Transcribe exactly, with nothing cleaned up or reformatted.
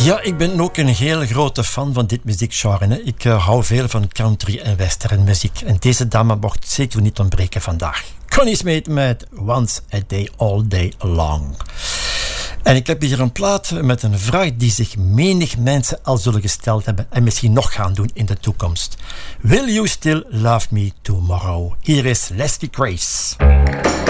Ja, ik ben ook een heel grote fan van dit muziekgenre. Hè. Ik uh, hou veel van country en western muziek. En deze dame mocht zeker niet ontbreken vandaag. Connie Smith met Once a Day, All Day Long. En ik heb hier een plaat met een vraag die zich menig mensen al zullen gesteld hebben en misschien nog gaan doen in de toekomst. Will you still love me tomorrow? Hier is Leslie Grace.